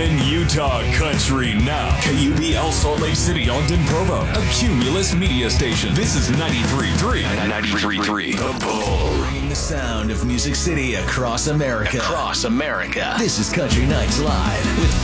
Talking Utah Country now. KUBL Salt Lake City, Ogden, Provo. A Cumulus media station. This is 93.3. 93.3. The Bull. Bringing the sound of Music City across America. This is Country Nights Live with